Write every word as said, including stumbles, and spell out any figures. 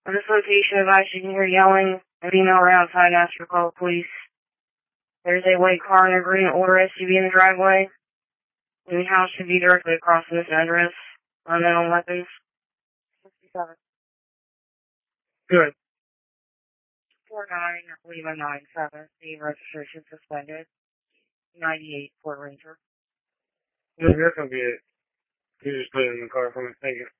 At this location, advise you can hear yelling. A female ran outside and asked for call the police. There's a white car and a green older S U V in the driveway. The house should be directly across from this address. Unknown weapons. sixty-seven. Good. four nine, Lima nine seven. The registration suspended. ninety-eight, Fort Ranger. No, you're going to be it. You just put it in the car for me. Thank you.